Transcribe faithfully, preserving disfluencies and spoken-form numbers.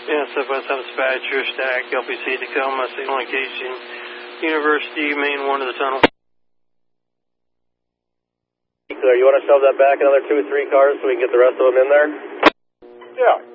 Yeah, seven five seven dispatcher, stack, L P C, Tacoma, signal location, University, main one to the tunnel. Clear, you want to shove that back another two, three cars so we can get the rest of them in there? Yeah.